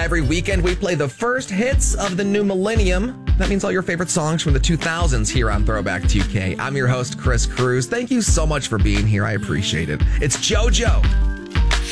Every weekend, we play the first hits of the new millennium. That means all your favorite songs from the 2000s here on Throwback 2K. I'm your host, Chris Cruz. Thank you so much for being here. I appreciate it. It's JoJo.